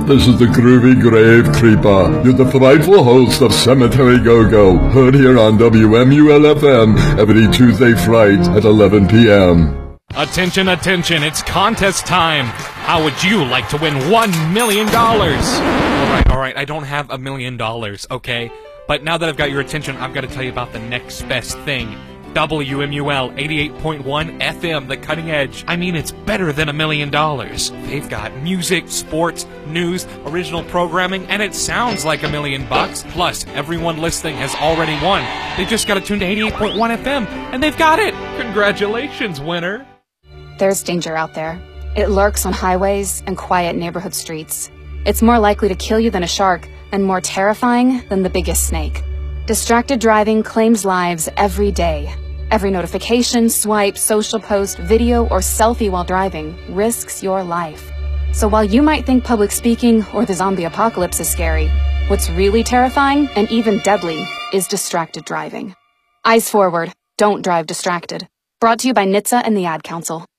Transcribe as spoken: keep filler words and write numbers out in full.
this is the Groovy Grave Creeper. You're the frightful host of Cemetery Go-Go, heard here on W M U L F M every Tuesday fright at eleven p m Attention, attention, it's contest time. How would you like to win one million dollars? Alright, alright, I don't have a million dollars, okay? But now that I've got your attention, I've got to tell you about the next best thing. W M U L eighty-eight point one F M, the cutting edge. I mean, it's better than a million dollars. They've got music, sports, news, original programming, and it sounds like a million bucks. Plus, everyone listening has already won. They just got to tune to eighty-eight point one F M, and they've got it. Congratulations, winner. There's danger out there. It lurks on highways and quiet neighborhood streets. It's more likely to kill you than a shark, and more terrifying than the biggest snake. Distracted driving claims lives every day. Every notification, swipe, social post, video, or selfie while driving risks your life. So while you might think public speaking or the zombie apocalypse is scary, what's really terrifying and even deadly is distracted driving. Eyes forward, don't drive distracted. Brought to you by N H T S A and the Ad Council.